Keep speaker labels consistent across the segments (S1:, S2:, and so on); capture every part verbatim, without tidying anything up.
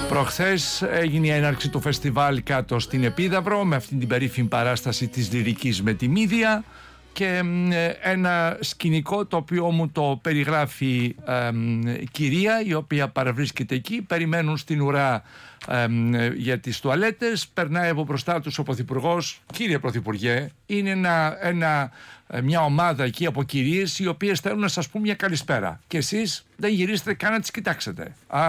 S1: Προχθές έγινε η έναρξη του φεστιβάλ κάτω στην Επίδαυρο με αυτήν την περίφημη παράσταση της λυρικής με τη Μύδια και ένα σκηνικό το οποίο μου το περιγράφει ε, κυρία η οποία παραβρίσκεται εκεί. Περιμένουν στην ουρά ε, για τις τουαλέτες, περνάει από μπροστά τους ο Πρωθυπουργός. Κύριε Πρωθυπουργέ, είναι ένα, ένα, μια ομάδα εκεί από κυρίες οι οποίες θέλουν να σας πούν μια καλησπέρα και εσείς δεν γυρίσετε καν να τις κοιτάξετε. Α,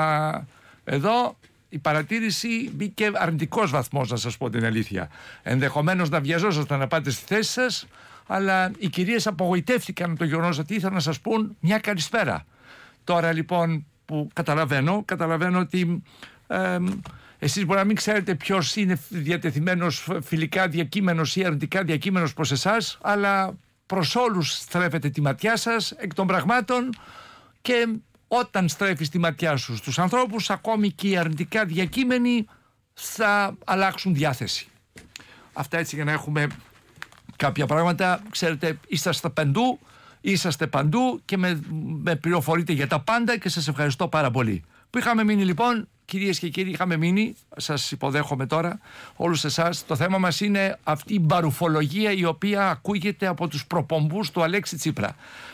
S1: εδώ η παρατήρηση μπήκε αρνητικός βαθμός, να σας πω την αλήθεια. Ενδεχομένως να βιαζόσασταν να πάτε στη θέση σας, αλλά οι κυρίες απογοητεύτηκαν το γεγονός ότι ήθελαν να σας πούν μια καλησπέρα. Τώρα λοιπόν που καταλαβαίνω, καταλαβαίνω ότι ε, εσείς μπορεί να μην ξέρετε ποιος είναι διατεθειμένος φιλικά διακείμενος ή αρνητικά διακείμενος προς εσάς, αλλά προς όλους στρέφετε τη ματιά σας εκ των πραγμάτων και όταν στρέφεις τη ματιά σου στους ανθρώπους, ακόμη και οι αρνητικά διακείμενοι θα αλλάξουν διάθεση. Αυτά έτσι για να έχουμε κάποια πράγματα. Ξέρετε, είσαστε παντού, είσαστε παντού και με, με πληροφορείτε για τα πάντα και σας ευχαριστώ πάρα πολύ. Που είχαμε μείνει λοιπόν, κυρίες και κύριοι, είχαμε μείνει, σας υποδέχομαι τώρα όλους εσάς. Το θέμα μας είναι αυτή η μπαρουφολογία η οποία ακούγεται από τους προπομπούς του Αλέξη Τσίπρα.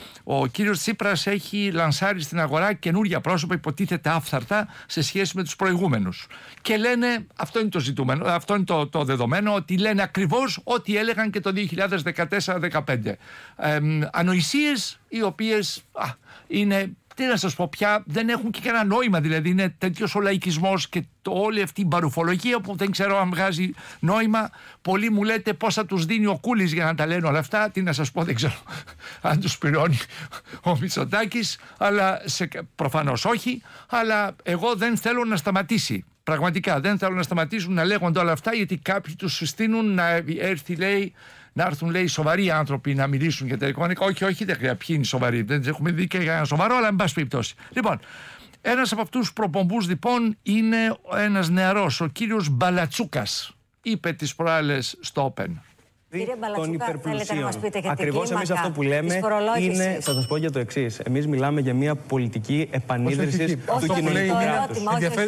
S1: Ο κύριος Τσίπρας έχει λανσάρει στην αγορά καινούργια πρόσωπα, υποτίθεται άφθαρτα σε σχέση με τους προηγούμενους. Και λένε, αυτό είναι το ζητούμενο, αυτό είναι το, το δεδομένο, ότι λένε ακριβώς ό,τι έλεγαν και το δύο χιλιάδες δεκατέσσερα δεκαπέντε. Ε, ανοησίες οι οποίες α, είναι, τι να σας πω πια, δεν έχουν και κανένα νόημα. Δηλαδή είναι τέτοιος ο λαϊκισμός και το, όλη αυτή η μπαρουφολογία που δεν ξέρω αν βγάζει νόημα. Πολλοί μου λέτε πόσα τους δίνει ο Κούλης για να τα λένε όλα αυτά. Τι να σας πω, δεν ξέρω αν τους πληρώνει ο Μητσοτάκης, αλλά σε, προφανώς όχι. Αλλά εγώ δεν θέλω να σταματήσει. Πραγματικά δεν θέλω να σταματήσουν να λέγονται όλα αυτά, γιατί κάποιοι τους συστήνουν να έρθει, λέει, να έρθουν, λέει, σοβαροί άνθρωποι να μιλήσουν για τα εικονικά. Όχι, όχι, δεν χρειάζεται. Ποιοι είναι σοβαροί. Δεν έχουμε δει και για ένα σοβαρό, αλλά εν πάση περιπτώσει. Λοιπόν, ένας από αυτούς τους προπομπούς λοιπόν είναι ένας νεαρός, ο κύριος Μπαλατσούκας. Είπε τις προάλλες στο Open.
S2: Των υπερπλουσίων. Ακριβώς εμείς αυτό που λέμε είναι, θα σας πω για το εξής. Εμείς μιλάμε για μια πολιτική επανίδρυση του κοινωνικού κράτους.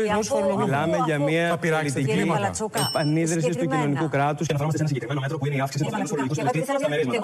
S2: Μιλάμε για μια πολιτική επανίδρυση του κοινωνικού κράτους. Και αναφερόμαστε σε ένα συγκεκριμένο μέτρο που είναι η αύξηση του φορολογικού συντελεστή στα μερίσματα.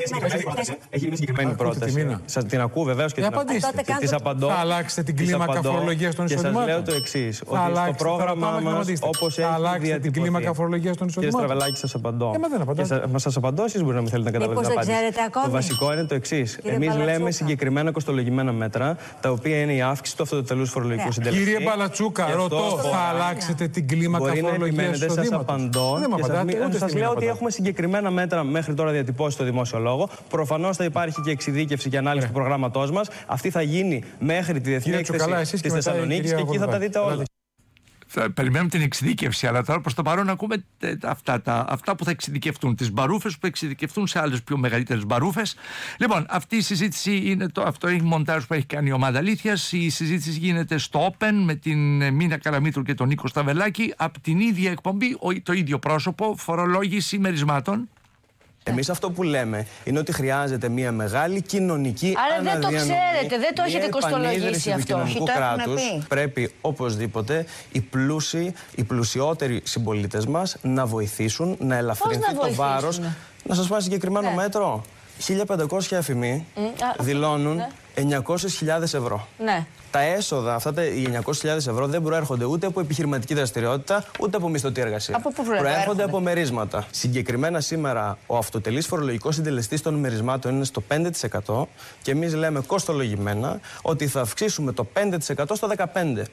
S2: Έχει γίνει συγκεκριμένη πρόταση. Σας την ακούω βεβαίως και τις απαντώ.
S3: Θα αλλάξετε την κλίμακα φορολογίας των εισοδημάτων.
S2: Και σας λέω το εξής. Ότι στο πρόγραμμά μας, όπως έχει διατυπωθεί. Κύριε Στραβελάκη, σας απαντώ. Μα σας απαντώ, εσείς μπορεί να μην θέλετε να καταλάβετε την απάντηση. Το βασικό είναι το εξής. Εμείς λέμε συγκεκριμένα κοστολογημένα μέτρα, τα οποία είναι η αύξηση του αυτοτελούς φορολογικού συντελεστή.
S3: Κύριε Μπαλατσούκα, ρωτώ, θα αλλάξετε την κλίμακα φορολογίας του εισοδήματος?
S2: Σας απαντώ και σας λέω ότι έχουμε συγκεκριμένα μέτρα μέχρι τώρα διατυπώσει στο δημόσιο λόγο. Προφανώς θα υπάρχει και εξειδίκευση και ανάλυση του προγράμματός μας. Αυτή θα γίνει μέχρι τη Διεθνή Έκθεση της Θεσσαλονίκης και εκεί θα τα δείτε όλα.
S1: Θα περιμένουμε την εξειδίκευση, αλλά τώρα προς το παρόν ακούμε αυτά, τα, αυτά που θα εξειδικευτούν, τις μπαρούφες που θα εξειδικευτούν σε άλλες πιο μεγαλύτερες μπαρούφες. Λοιπόν, αυτή η συζήτηση είναι το, αυτό είναι μοντάζ που έχει κάνει η ομάδα Αλήθειας. Η συζήτηση γίνεται στο Open με την Μίνα Καλαμήτρου και τον Νίκο Σταβελάκη. Από την ίδια εκπομπή, το ίδιο πρόσωπο, φορολόγηση μερισμάτων.
S2: Εμείς αυτό που λέμε είναι ότι χρειάζεται μια μεγάλη κοινωνική
S4: αναδιανομή. Αλλά δεν το ξέρετε, δεν το έχετε κοστολογήσει αυτό.
S2: Του κοινωνικού κράτους πρέπει οπωσδήποτε οι πλούσιοι, οι πλουσιότεροι συμπολίτες μας να βοηθήσουν, να ελαφρυνθεί το βάρος. Να σας πω ένα συγκεκριμένο ναι. μέτρο. χίλια πεντακόσια εφημοί mm, δηλώνουν ναι. εννιακόσιες χιλιάδες ευρώ. Ναι. Τα έσοδα, αυτά τα, οι εννιακόσιες χιλιάδες ευρώ δεν προέρχονται ούτε από επιχειρηματική δραστηριότητα, ούτε από μισθωτή εργασία.
S4: Από πού
S2: προέρχονται από μερίσματα. Συγκεκριμένα σήμερα ο αυτοτελής φορολογικός συντελεστής των μερισμάτων είναι στο πέντε τοις εκατό και εμείς λέμε κοστολογημένα ότι θα αυξήσουμε το πέντε τοις εκατό στο δεκαπέντε τοις εκατό.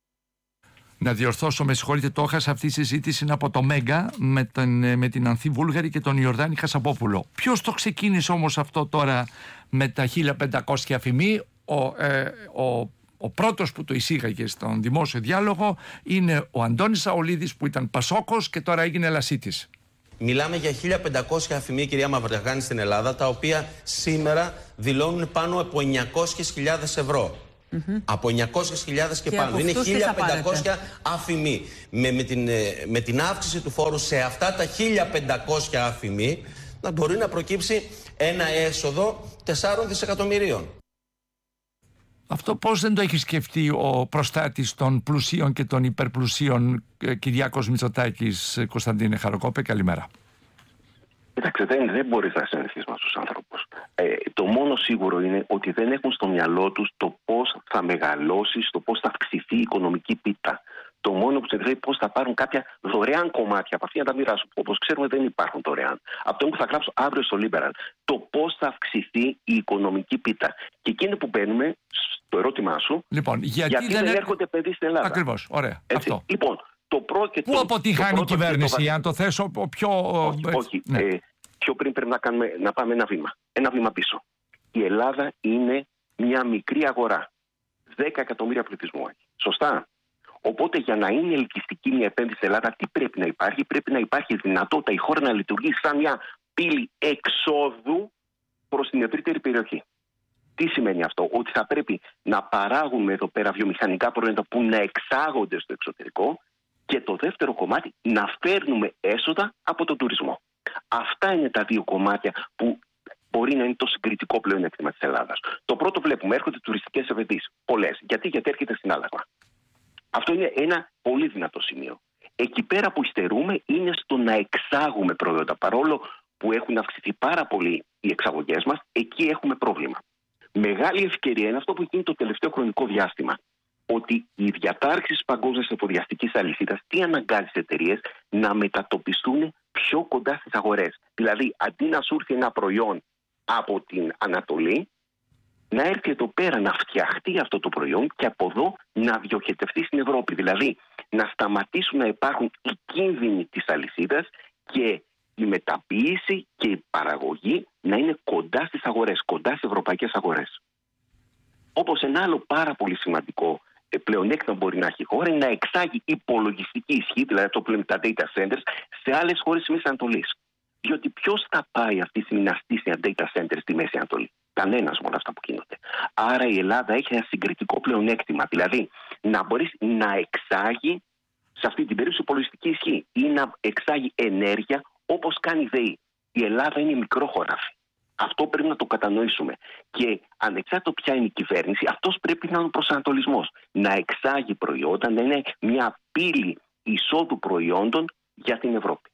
S1: Να διορθώσω, με συγχωρείτε, το έχασα, αυτή η συζήτηση είναι από το Μέγκα με, τον, με την Ανθή Βούλγαρη και τον Ιορδάνη Χασαπόπουλο. Ποιος το ξεκίνησε όμως αυτό τώρα με τα χίλια πεντακόσια αφημί? Ο, ε, ο, ο πρώτος που το εισήγαγε στον δημόσιο διάλογο είναι ο Αντώνης Σαολίδης, που ήταν Πασόκος και τώρα έγινε Λασίτης.
S5: Μιλάμε για χίλια πεντακόσια αφημί, κυρία Μαυρογιάννη, στην Ελλάδα, τα οποία σήμερα δηλώνουν πάνω από εννιακόσιες χιλιάδες ευρώ. Mm-hmm. Από εννιακόσιες χιλιάδες και, και πάνω. Είναι χίλια πεντακόσια αφημί. Με, με, την, με την αύξηση του φόρου σε αυτά τα χίλια πεντακόσια αφημί να μπορεί να προκύψει ένα έσοδο τεσσάρων δισεκατομμυρίων.
S1: Αυτό πώς δεν το έχει σκεφτεί ο προστάτης των πλουσίων και των υπερπλουσίων Κυριάκος Μητσοτάκης? Κωνσταντίνε Χαροκόπε, καλημέρα.
S6: Κοιτάξτε, δεν, δεν μπορείς να συνεχίσεις με τους ανθρώπους. Ε, το μόνο σίγουρο είναι ότι δεν έχουν στο μυαλό τους το πώς θα μεγαλώσει, το πώς θα αυξηθεί η οικονομική πίτα. Το μόνο που σε ενδιαφέρει πώς θα πάρουν κάποια δωρεάν κομμάτια από αυτή να τα μοιράσουν. Όπως ξέρουμε, δεν υπάρχουν δωρεάν. Αυτό που θα γράψω αύριο στο Liberal. Το πώς θα αυξηθεί η οικονομική πίτα. Και εκεί είναι που μπαίνουμε στο ερώτημά σου.
S1: Λοιπόν, γιατί,
S6: γιατί δεν,
S1: δεν
S6: έρχονται επενδύσεις στην Ελλάδα.
S1: Ακριβώς, ωραία. Αυτό.
S6: Λοιπόν, το πρώτο και
S1: Πού
S6: το,
S1: αποτυχάνει η κυβέρνηση, το... αν το θέσω πιο.
S6: Όχι, όχι. Ναι. Ε, πιο πριν πρέπει να, κάνουμε, να πάμε ένα βήμα. Ένα βήμα πίσω. Η Ελλάδα είναι μια μικρή αγορά. δέκα εκατομμύρια πληθυσμού έχει. Σωστά. Οπότε για να είναι ελκυστική μια επένδυση στην Ελλάδα, τι πρέπει να υπάρχει? Πρέπει να υπάρχει δυνατότητα η χώρα να λειτουργεί σαν μια πύλη εξόδου προς την ευρύτερη περιοχή. Τι σημαίνει αυτό? Ότι θα πρέπει να παράγουμε εδώ πέρα βιομηχανικά προϊόντα που να εξάγονται στο εξωτερικό και το δεύτερο κομμάτι να φέρνουμε έσοδα από τον τουρισμό. Αυτά είναι τα δύο κομμάτια που μπορεί να είναι το συγκριτικό πλεονέκτημα της Ελλάδας. Το πρώτο βλέπουμε, έρχονται τουριστικές επενδύσεις. Πολλές. Γιατί? Γιατί έρχεται στην άλλαγμα. Αυτό είναι ένα πολύ δυνατό σημείο. Εκεί πέρα που υστερούμε είναι στο να εξάγουμε προϊόντα. Παρόλο που έχουν αυξηθεί πάρα πολύ οι εξαγωγές μας, εκεί έχουμε πρόβλημα. Μεγάλη ευκαιρία είναι αυτό που έχει γίνει το τελευταίο χρονικό διάστημα. Ότι οι διατάρξεις της παγκόσμιας εφοδιαστικής αλυσίδας τι αναγκάζει τις εταιρείες να μετατοπιστούν πιο κοντά στις αγορές. Δηλαδή, αντί να σου έρθει ένα προϊόν από την Ανατολή, να έρθει εδώ πέρα να φτιαχτεί αυτό το προϊόν και από εδώ να διοχετευτεί στην Ευρώπη. Δηλαδή, να σταματήσουν να υπάρχουν οι κίνδυνοι της αλυσίδας και η μεταποίηση και η παραγωγή να είναι κοντά στις αγορές, κοντά στις ευρωπαϊκές αγορές. Όπως ένα άλλο πάρα πολύ σημαντικό πλεονέκτημα μπορεί να έχει η χώρα είναι να εξάγει υπολογιστική ισχύ, δηλαδή αυτό που λέμε τα data centers, σε άλλες χώρες της Μέσης Ανατολής. Διότι ποιος θα πάει αυτή τη στιγμή να στήσει ένα data center στη Μέση Ανατολή? Κανένας με όλα αυτά που γίνονται. Άρα η Ελλάδα έχει ένα συγκριτικό πλεονέκτημα. Δηλαδή να μπορεί να εξάγει σε αυτή την περίπτωση υπολογιστική ισχύ ή να εξάγει ενέργεια όπως κάνει η ΔΕΗ. Η Ελλάδα είναι μικρό χωράφι. Αυτό πρέπει να το κατανοήσουμε. Και ανεξάρτητα ποια είναι η κυβέρνηση, αυτός πρέπει να είναι ο προσανατολισμός. Να εξάγει προϊόντα, να είναι μια πύλη εισόδου προϊόντων για την Ευρώπη.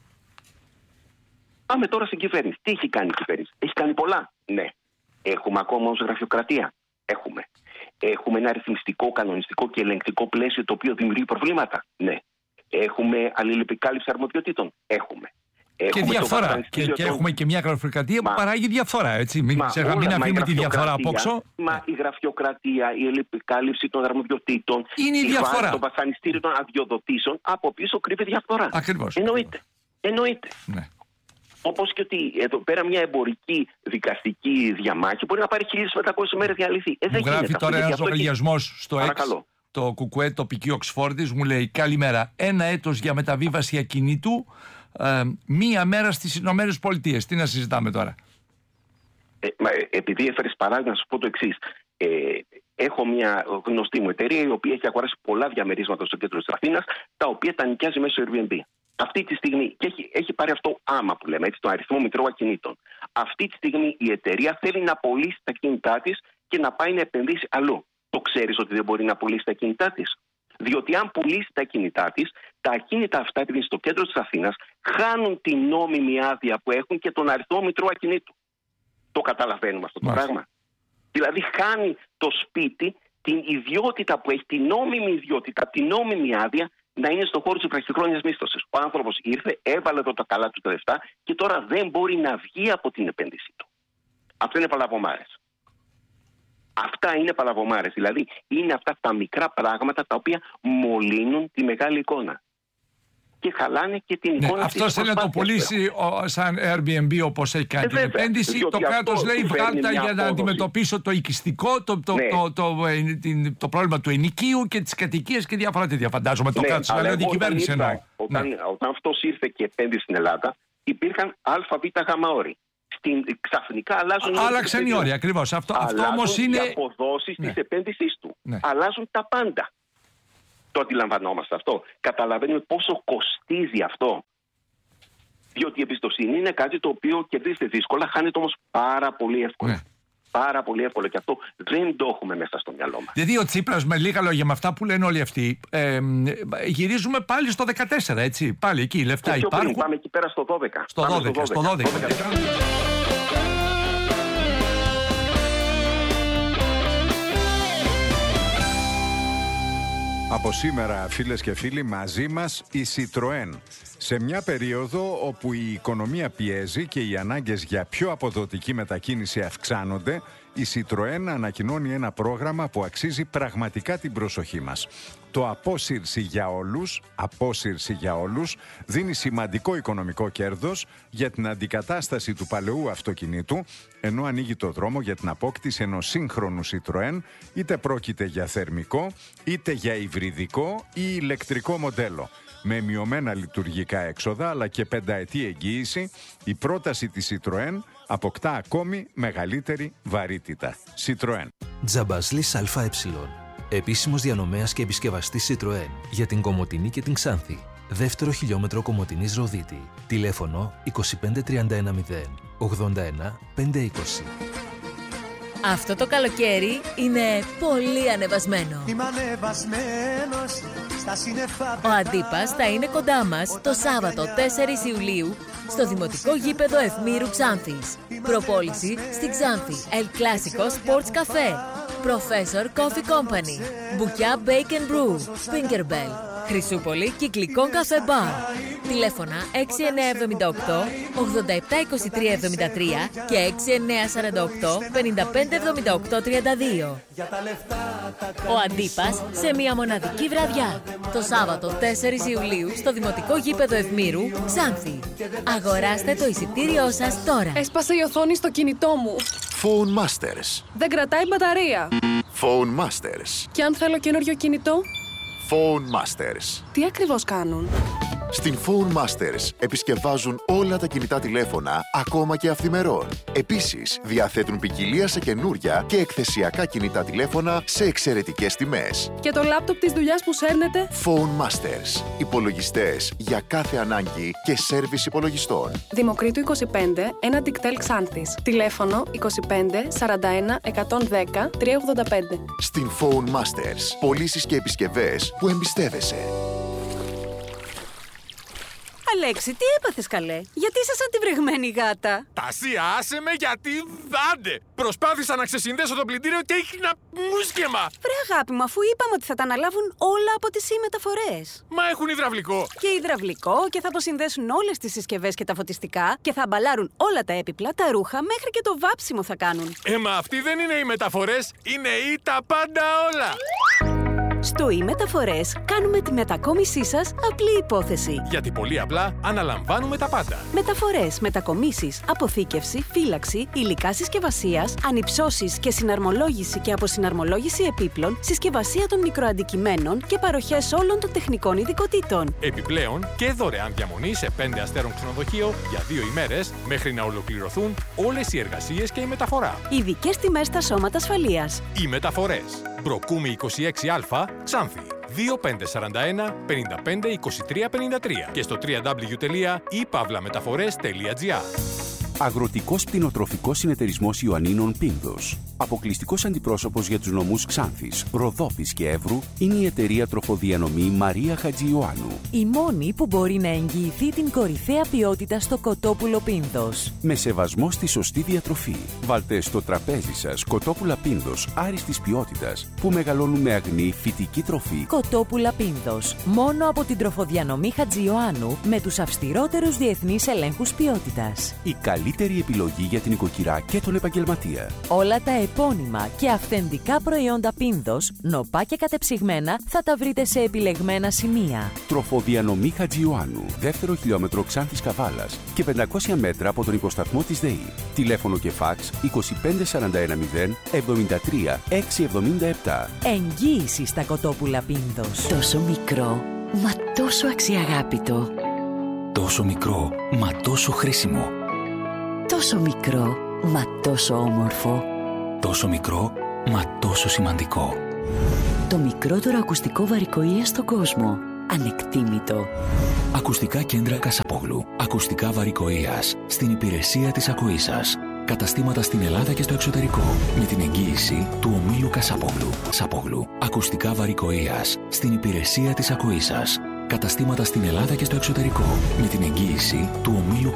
S6: Πάμε τώρα στην κυβέρνηση. Τι έχει κάνει η κυβέρνηση? Έχει κάνει πολλά. Ναι. Έχουμε ακόμα όμως γραφειοκρατία? Έχουμε. Έχουμε ένα ρυθμιστικό, κανονιστικό και ελεγκτικό πλαίσιο το οποίο δημιουργεί προβλήματα? Ναι. Έχουμε αλληλεπικάλυψη αρμοδιοτήτων? Έχουμε.
S1: Και διαφορά. Και, και έχουμε και μια γραφειοκρατία που παράγει διαφορά, έτσι. Μην, ξέχα, μην αφήνουμε τη διαφορά απόξω.
S6: Μα ναι. Η γραφειοκρατία, η αλληλεπικάλυψη των αρμοδιοτήτων,
S1: είναι η, η διαφορά.
S6: Το βασανιστήριο των αδειοδοτήσεων, από πίσω κρύβει διαφορά.
S1: Ακριβώς.
S6: Εννοείται. Εννοείται.
S1: Ναι.
S6: Όπως και ότι εδώ πέρα μια εμπορική δικαστική διαμάχη μπορεί να πάρει χίλιες πεντακόσιες μέρες για να λυθεί. Ε,
S1: μου γράφει τώρα ένας λογαριασμός στο X, το Κουκουέ τοπική Οξφόρδης, μου λέει καλημέρα, ένα έτος για μεταβίβαση ακινήτου, ε, μία μέρα στις Ηνωμένες Πολιτείες. Τι να συζητάμε τώρα?
S6: Ε, μα, επειδή έφερες παράδειγμα, να σου πω το εξής. Ε, έχω μια γνωστή μου εταιρεία η οποία έχει αγοράσει πολλά διαμερίσματα στο κέντρο της Αθήνας, τα οποία τα νοικιάζει μέσω Airbnb. Αυτή τη στιγμή, και έχει, έχει πάρει αυτό άμα που λέμε, έτσι, το αριθμό μητρώου ακινήτων. Αυτή τη στιγμή η εταιρεία θέλει να πωλήσει τα κινητά της και να πάει να επενδύσει αλλού. Το ξέρεις ότι δεν μπορεί να πωλήσει τα κινητά της? Διότι αν πουλήσει τα κινητά της, τα ακίνητα αυτά, επειδή είναι στο κέντρο της Αθήνας, χάνουν την νόμιμη άδεια που έχουν και τον αριθμό μητρώου ακινήτου. Το καταλαβαίνουμε αυτό το Μάλιστα. πράγμα? Δηλαδή χάνει το σπίτι την ιδιότητα που έχει, την νόμιμη ιδιότητα, την νόμιμη άδεια να είναι στον χώρο της βραχυχρόνιας μίσθωσης. Ο άνθρωπος ήρθε, έβαλε εδώ τα καλά του τα λεφτά και τώρα δεν μπορεί να βγει από την επένδυσή του. Αυτό είναι παλαβομάρες. Αυτά είναι παλαβομάρες. Δηλαδή είναι αυτά τα μικρά πράγματα τα οποία μολύνουν τη μεγάλη εικόνα. Και χαλάνε και την εικόνα.
S1: Ναι, αυτός θέλει να το πουλήσει ο, σαν Airbnb όπως έχει κάνει ε, την βέβαια, επένδυση. Το κράτος λέει βγάλτα για να αντιμετωπίσω το οικιστικό, το, το, ναι. το, το, το, το πρόβλημα του ενοικίου και τις κατοικίες και διάφορα τέτοια. Φαντάζομαι το ναι, κράτος, αλλά η κυβέρνηση εννοώ.
S6: Όταν, ναι. όταν αυτός ήρθε και επένδυσε στην Ελλάδα, υπήρχαν ΑΒΓ όροι. Στην, ξαφνικά αλλάζουν.
S1: Άλλαξαν οι όροι, ακριβώς. Αυτό, αυτό όμως είναι.
S6: Οι αποδόσεις ναι. της επένδυσής του. Ναι. Αλλάζουν τα πάντα. Το αντιλαμβανόμαστε αυτό. Καταλαβαίνουμε πόσο κοστίζει αυτό. Διότι η εμπιστοσύνη είναι κάτι το οποίο κερδίζεται δύσκολα, χάνεται όμως πάρα πολύ εύκολα. Ναι. πάρα πολύ εύκολο και αυτό δεν το έχουμε μέσα στο μυαλό μας.
S1: Δηλαδή ο Τσίπρας, με λίγα λόγια, με αυτά που λένε όλοι αυτοί, ε, γυρίζουμε πάλι στο δεκατέσσερα, έτσι. Πάλι εκεί, λεφτά
S6: και
S1: υπάρχουν.
S6: Πριν, πάμε εκεί πέρα στο δώδεκα.
S1: Στο δώδεκα, στο δώδεκα. Στο δώδεκα.
S7: Από σήμερα, φίλες και φίλοι, μαζί μας η Citroën. Σε μια περίοδο όπου η οικονομία πιέζει και οι ανάγκες για πιο αποδοτική μετακίνηση αυξάνονται, η Citroën ανακοινώνει ένα πρόγραμμα που αξίζει πραγματικά την προσοχή μας. Το Απόσυρση για όλους, Απόσυρση για όλους, δίνει σημαντικό οικονομικό κέρδος για την αντικατάσταση του παλαιού αυτοκινήτου, ενώ ανοίγει το δρόμο για την απόκτηση ενός σύγχρονου Citroën, είτε πρόκειται για θερμικό, είτε για υβριδικό ή ηλεκτρικό μοντέλο. Με μειωμένα λειτουργικά έξοδα αλλά και πενταετή εγγύηση, η πρόταση της Citroën αποκτά ακόμη μεγαλύτερη βαρύτητα. Citroën.
S8: Τζαμπασλής ΑΕ. Επίσημος διανομέας και επισκευαστής Citroën για την Κομοτηνή και την Ξάνθη. Δεύτερο χιλιόμετρο Κομοτηνής Ροδίτη. Τηλέφωνο είκοσι πέντε τριάντα ένα μηδέν ογδόντα ένα πεντακόσια είκοσι.
S9: Αυτό το καλοκαίρι είναι πολύ ανεβασμένο.
S10: Είμαι ανεβασμένος στα σύννεφα.
S9: Ο Αντίπας θα είναι κοντά μας το Σάββατο τέσσερις Ιουλίου στο Δημοτικό Γήπεδο Ευμήρου Ξάνθης. Προπόληση στη Ξάνθη El Clasico Sports Cafe, Professor Coffee Company, Μπουκιά Bake and Brew, Finkerbell, Χρυσούπολη Κυκλικών Καφέ Μπαρ. Τηλέφωνα έξι εννιά εβδομήντα οκτώ ογδόντα επτά είκοσι τρία εβδομήντα τρία και έξι εννιά σαράντα οκτώ πενήντα πέντε εβδομήντα οκτώ τριάντα δύο. Ο Αντίπας σε μια μοναδική βραδιά. Το Σάββατο τέσσερις Ιουλίου στο Δημοτικό Γήπεδο Ευμήρου, Ξάνθη. Αγοράστε το εισιτήριό σας τώρα.
S11: Έσπασε η οθόνη στο κινητό μου.
S12: Phone Masters.
S11: Δεν κρατάει μπαταρία.
S12: Phone Masters.
S11: Και αν θέλω καινούριο κινητό?
S12: Phone Masters.
S11: Τι ακριβώς κάνουν?
S12: Στην Phone Masters επισκευάζουν όλα τα κινητά τηλέφωνα, ακόμα και αυθημερών. Επίσης, διαθέτουν ποικιλία σε καινούρια και εκθεσιακά κινητά τηλέφωνα σε εξαιρετικές τιμές.
S11: Και το λάπτοπ της δουλειάς που σέρνετε?
S12: Phone Masters. Υπολογιστές για κάθε ανάγκη και σέρβις υπολογιστών.
S11: Δημοκρίτου είκοσι πέντε, ένα Diktel Ξάνθης. Τηλέφωνο είκοσι πέντε σαράντα ένα εκατόν δέκα τριακόσια ογδόντα πέντε.
S12: Στην Phone Masters. Πωλήσεις και επισκευές που εμπιστεύεσαι.
S13: Αλέξη, τι έπαθες καλέ? Γιατί είσαι σαν τη βρεγμένη γάτα?
S14: Τασία, άσε με γιατί δάντε! Προσπάθησα να ξεσυνδέσω το πλυντήριο και ήχνα μουσκεμα!
S13: Βρε αγάπη μου, αφού είπαμε ότι θα τα αναλάβουν όλα από τις e-μεταφορές.
S14: Μα έχουν υδραυλικό!
S13: Και υδραυλικό και θα αποσυνδέσουν όλες τις συσκευές και τα φωτιστικά και θα αμπαλάρουν όλα τα έπιπλα, τα ρούχα, μέχρι και το βάψιμο θα κάνουν.
S14: Ε, μα αυτοί δεν είναι οι μεταφορές, είναι ή τα πάντα όλα!
S13: Στο e-μεταφορές κάνουμε τη μετακόμισή σας απλή υπόθεση.
S14: Γιατί πολύ απλά αναλαμβάνουμε τα πάντα.
S13: Μεταφορές, μετακομίσεις, αποθήκευση, φύλαξη, υλικά συσκευασίας, ανυψώσεις και συναρμολόγηση και αποσυναρμολόγηση επίπλων, συσκευασία των μικροαντικειμένων και παροχές όλων των τεχνικών ειδικοτήτων.
S14: Επιπλέον και δωρεάν διαμονή σε πέντε αστέρων ξενοδοχείο για δύο ημέρες μέχρι να ολοκληρωθούν όλες οι εργασίες και η μεταφορά.
S13: Ειδικές τιμές στα σώματα ασφαλείας.
S14: Οι μεταφορές. Μπροκούμη είκοσι έξι Α, Ξάνθη. δύο πέντε τέσσερα ένα πέντε πέντε είκοσι τρία πενήντα τρία και στο double-u double-u double-u τελεία i pavlametaphores τελεία gr.
S15: Αγροτικός Πτηνοτροφικός Συνεταιρισμός Ιωαννίνων Πίνδος. Αποκλειστικός αντιπρόσωπος για τους νομούς Ξάνθης, Ροδόπης και Εύρου είναι η εταιρεία τροφοδιανομή Μαρία Χατζιωάννου.
S9: Η μόνη που μπορεί να εγγυηθεί την κορυφαία ποιότητα στο κοτόπουλο Πίνδος.
S15: Με σεβασμό στη σωστή διατροφή. Βάλτε στο τραπέζι σας κοτόπουλα Πίνδος άριστης ποιότητας που μεγαλώνουν με αγνή φυτική τροφή.
S9: Κοτόπουλα Πίνδος. Μόνο από την τροφοδιανομή Χατζιωάννου με τους αυστηρότερους διεθνείς ελέγχους ποιότητας.
S15: Η καλύτερη επιλογή για την οικοκυρά και τον επαγγελματία.
S9: Όλα τα επώνυμα και αυθεντικά προϊόντα Πίνδος, νοπά και κατεψυγμένα, θα τα βρείτε σε επιλεγμένα σημεία.
S15: Τροφοδιανομή Χατζιωάννου, δεύτερο χιλιόμετρο Ξάνθης Καβάλας και πεντακόσια μέτρα από τον υποσταθμό της ΔΕΗ. Τηλέφωνο και φάξ είκοσι πέντε σαράντα ένα μηδέν εβδομήντα τρία εξακόσια εβδομήντα επτά.
S9: Εγγύηση στα κοτόπουλα Πίνδος.
S16: Τόσο μικρό, μα τόσο αξιαγάπητο.
S17: Τόσο μικρό, μα τόσο χρήσιμο.
S16: Τόσο μικρό, μα τόσο όμορφο.
S17: Τόσο μικρό, μα τόσο σημαντικό.
S16: Το μικρότερο ακουστικό βαρικοΐα στον κόσμο. Ανεκτήμητο.
S17: Ακουστικά κέντρα Κασαπόγλου. Ακουστικά βαρικοΐας. Στην υπηρεσία της ακοής σας. Καταστήματα στην Ελλάδα και στο εξωτερικό. Με την εγγύηση του ομίλου Κασάπογλου. Σάπογλου. Ακουστικά βαρικοείας. Στην υπηρεσία της ακοής σας. Καταστήματα στην Ελλάδα και στο εξωτερικό. Με την εγγύηση του ομίλου